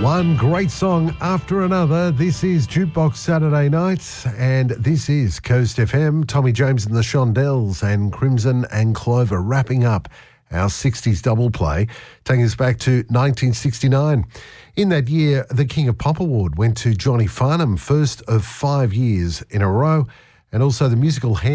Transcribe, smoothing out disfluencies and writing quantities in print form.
One great song after another. This is Jukebox Saturday Nights, and this is Coast FM. Tommy James and the Shondells and Crimson and Clover wrapping up our 60s double play, taking us back to 1969. In that year, the King of Pop Award went to Johnny Farnham, first of 5 years in a row, and also the musical